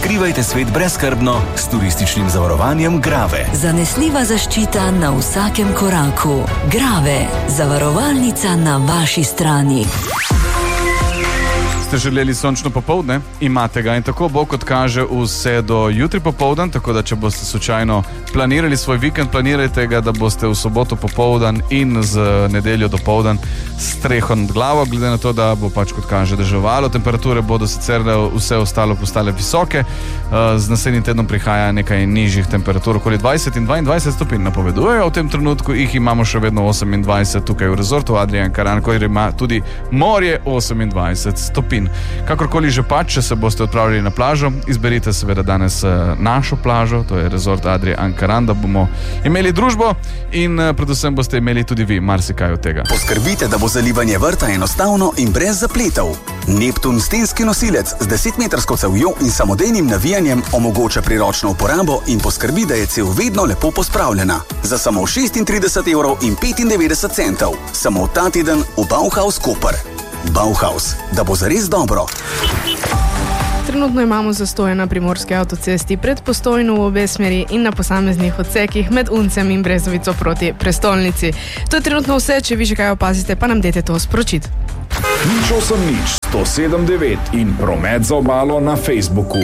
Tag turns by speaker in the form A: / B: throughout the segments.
A: Odkrivajte svet brezskrbno s turističnim zavarovanjem Grave.
B: Zanesljiva zaščita na vsakem koraku. Grave, zavarovalnica na vaši strani.
C: Ste želeli sončno popoldne? Imate ga in tako bo, kot kaže, vse do jutri popoldan, tako da če boste slučajno planirali svoj vikend, planirajte ga, da boste v soboto popoldan in z nedeljo dopoldan streho nad glavo, glede na to, da bo pač, kot kaže, deževalo. Temperature bodo sicer vse ostalo postale visoke, z naslednjim tednom prihaja nekaj nižjih temperatur, okoli 20 in 22 stopinj napovedujejo. V tem trenutku jih imamo še vedno 28 tukaj v rezortu Adria Ankaran, kjer ima tudi morje 28 stopinj. Kakorkoli že pač, če se boste odpravili na plažo, izberite seveda danes našo plažo, to je rezort Adria Ankaran, da bomo imeli družbo in predvsem boste imeli tudi vi marsikaj od tega.
D: Poskrbite, da bo zalivanje vrta enostavno in brez zapletov. Neptun stenski nosilec z 10-metrsko cevjo in samodejnim navijanjem omogoča priročno uporabo in poskrbi, da je cev vedno lepo pospravljena. Za samo 36,95 €. Samo ta teden v Bauhaus Koper. Bauhaus, da bo zares dobro.
E: Trenutno imamo zastoje na primorski avtocesti pred Postojno v obe smeri in na posameznih odsekih med Uncem in Brezovico proti prestolnici. To je trenutno vse, če vi že kaj opazite, pa nam dajte to sporočiti.
F: 107.9 in promet za obalo na Facebooku.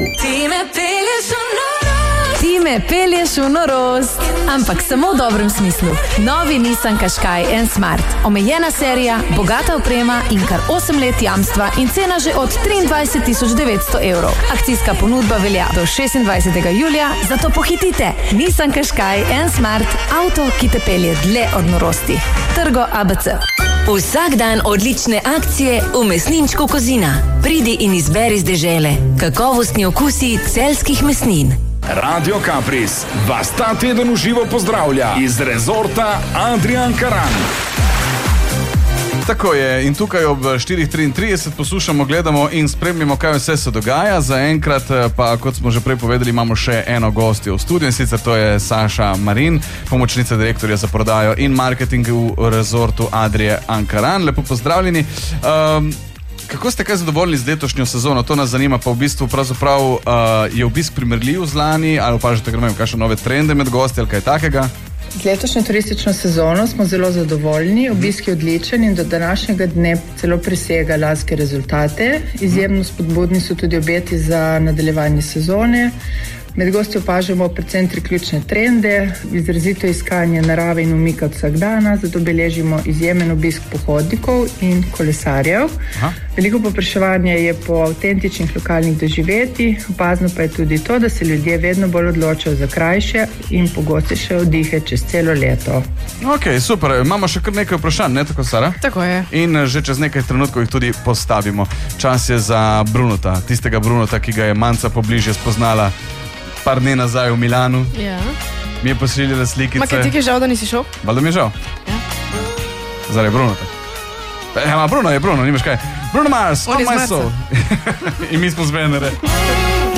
G: Ti me pelješ v norost, ampak samo v dobrem smislu. Novi Nissan Qashqai N Smart. Omejena serija, bogata oprema in kar 8 let jamstva in cena že od 23.900 €. Akcijska ponudba velja do 26. julija, zato pohitite. Nissan Qashqai N Smart, avto, ki te pelje dlje od norosti. Trgo ABC.
B: Vsak dan odlične akcije v mesninčku Kozina. Pridi in izberi z dežele. Kakovostni okusi celjskih mesnin.
F: Radio Kapris vas ta teden v živo pozdravlja iz rezorta Adria Ankaran.
C: Tako je, in tukaj ob 4:33 poslušamo, gledamo in spremljamo, kaj vse se dogaja. Zaenkrat pa, kot smo že prej povedali, imamo še eno gostjo v studiu, in sicer to je Saša Marin, pomočnica direktorja za prodajo in marketing v rezortu Adria Ankaran. Lepo pozdravljeni. Kako ste kaj zadovoljni z letošnjo sezono? To nas zanima, pa v bistvu pravzaprav je obisk primerljiv z lani, ali opažate, ker imamo kakšne nove trende med gosti ali kaj takega?
H: Z letošnjo turistično sezono smo zelo zadovoljni, obisk je odličen in do današnjega dne celo presega lanske rezultate. Izjemno spodbudni so tudi obeti za nadaljevanje sezone. Med gosti opažamo predvsem 3 ključne trende, izrazito iskanje narave in umika vsakdana, zato beležimo izjemen obisk pohodnikov in kolesarjev. Veliko povpraševanje je po avtentičnih lokalnih doživetjih, opazno pa je tudi to, da se ljudje vedno bolj odločajo za krajše in pogostejše oddihe čez celo leto.
C: Ok, super. Imamo še kar nekaj vprašanj, ne tako, Sara?
E: Tako je.
C: In že čez nekaj trenutkov jih tudi postavimo. Čas je za Brunota, tistega Brunota, ki ga je Manca pobližje spoznala par dni nazaj v Milanu.
E: Ja.
C: Mi je pošiljala slikice.
E: Ma kaj ti je žal, da nisi šel?
C: Valjda mi je žal. Ja. Zaradi Brunota. Bruno je Bruno, nimaš kaj. Bruno Mars, on my soul. In mi smo z Venere.